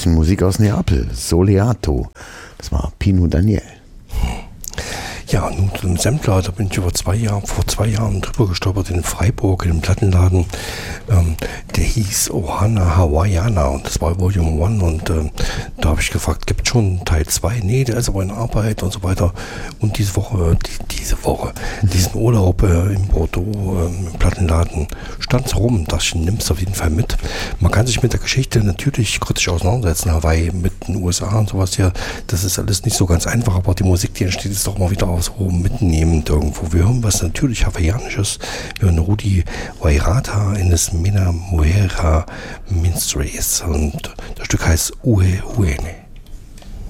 bisschen Musik aus Neapel, Soleato. Das war Pino Daniel. Ja, nun zu dem Sampler, da bin ich vor 2 Jahren drüber gestolpert in Freiburg, in einem Plattenladen. Der hieß Ohana Hawaiiana und das war Volume 1 und da habe ich gefragt, gibt es schon Teil 2? Nee, der ist aber in Arbeit und so weiter. Und diesen Urlaub in Bordeaux im Plattenladen stand es rum, das nimmst du auf jeden Fall mit. Man kann sich mit der Geschichte natürlich kritisch auseinandersetzen, Hawaii mit den USA und sowas hier, das ist alles nicht so ganz einfach, aber die Musik, die entsteht, ist doch mal wieder auch so mitnehmend irgendwo. Wir hören was natürlich Hawaiianisches, wir hören Rudi Wairata in das Mina Moera Minstrays und das Stück heißt Ue Huene.